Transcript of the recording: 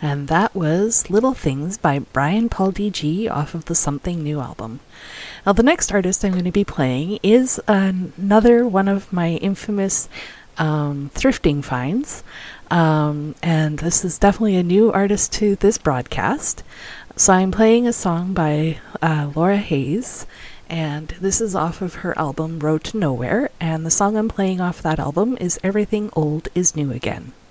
And that was Little Things by Brian Paul DG off of the Something New album. Now, the next artist I'm going to be playing is another one of my infamous thrifting finds. And this is definitely a new artist to this broadcast. So I'm playing a song by Laura Hayes, and this is off of her album Road to Nowhere, and the song I'm playing off that album is Everything Old is New Again.